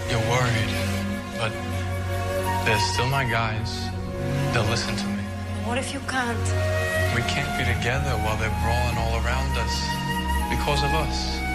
You're worried, but they're still my guys. They'll listen to me. What if you can't? We can't be together while they're brawling all around us because of us.